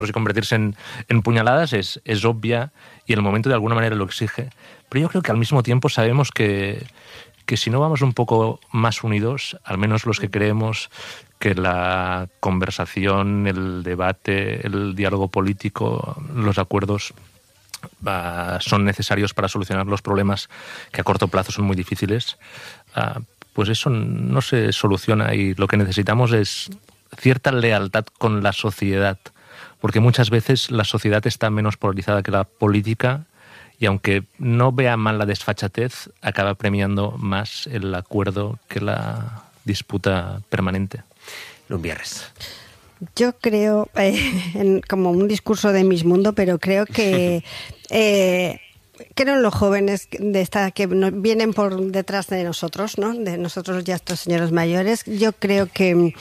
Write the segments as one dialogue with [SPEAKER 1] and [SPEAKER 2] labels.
[SPEAKER 1] y convertirse en puñaladas es obvia y el momento de alguna manera lo exige. Pero yo creo que al mismo tiempo sabemos que si no vamos un poco más unidos, al menos los que creemos que la conversación, el debate, el diálogo político, los acuerdos son necesarios para solucionar los problemas que a corto plazo son muy difíciles, pues eso no se soluciona y lo que necesitamos es cierta lealtad con la sociedad, porque muchas veces la sociedad está menos polarizada que la política y aunque no vea mal la desfachatez, acaba premiando más el acuerdo que la disputa permanente.
[SPEAKER 2] Lumbierres.
[SPEAKER 3] Yo creo, como un discurso de Mismundo, pero creo que creo en los jóvenes que vienen por detrás de nosotros, ¿no? De nosotros ya estos señores mayores. Yo creo que,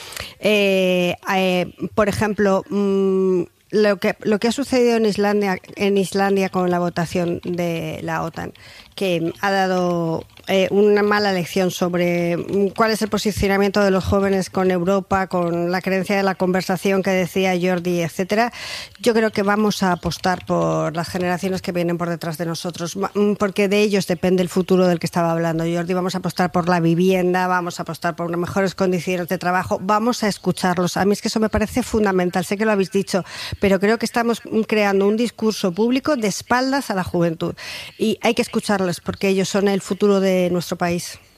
[SPEAKER 3] por ejemplo, lo que ha sucedido en Islandia con la votación de la OTAN, que ha dado una mala lección sobre cuál es el posicionamiento de los jóvenes con Europa, con la creencia de la conversación que decía Jordi, etcétera. Yo creo que vamos a apostar por las generaciones que vienen por detrás de nosotros, porque de ellos depende el futuro del que estaba hablando Jordi. Vamos a apostar por la vivienda, vamos a apostar por unas mejores condiciones de trabajo, vamos a escucharlos. A mí es que eso me parece fundamental, sé que lo habéis dicho, pero creo que estamos creando un discurso público de espaldas a la juventud y hay que escucharlos porque ellos son el futuro de nuestro país.